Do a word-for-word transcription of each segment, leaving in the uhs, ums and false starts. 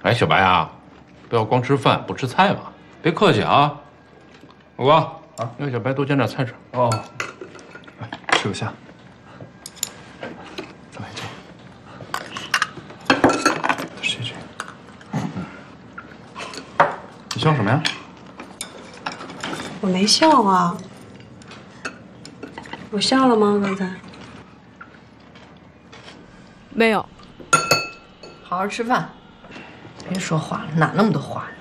哎，小白啊，不要光吃饭不吃菜嘛，别客气啊。老光啊，让小白多捡点菜吃。 哦，吃个虾。再来一这个。再吃这个。嗯。你笑什么呀？ 我没笑啊。我笑了吗？刚才？ 没有。 好好吃饭，别说话了，哪那么多话呀？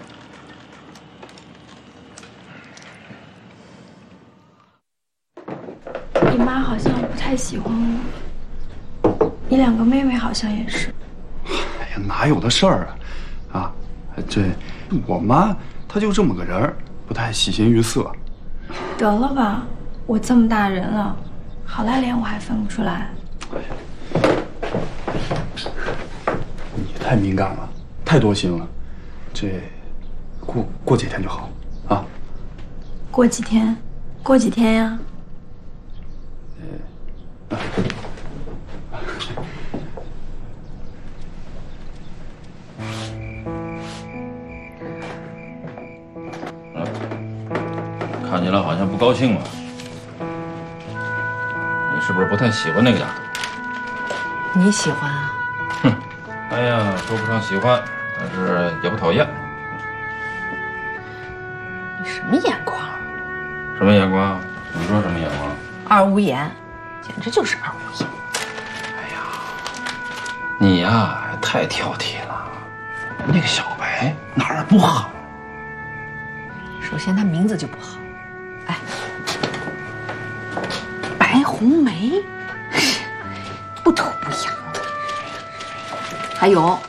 你妈好像不太喜欢我，你两个妹妹好像也是。 哎呀，哪有的事儿啊！啊，这我妈她就这么个人儿，不太喜形于色。 得了吧，我这么大人了，好赖脸我还分不出来。 哎呀，你太敏感了，太多心了。这过过几天就好啊。 过几天？过几天呀？ 看起来好像不高兴了，你是不是不太喜欢那个丫头？ 你喜欢啊？ 哼，哎呀，说不上喜欢，但是也不讨厌。 你什么眼光？ 什么眼光？你说什么眼光？ 二无言，简直就是二无言。 哎呀，你呀太挑剔了。那个小白哪儿不好？ 首先，他名字就不好。哎，白红梅，不土不洋的。还有。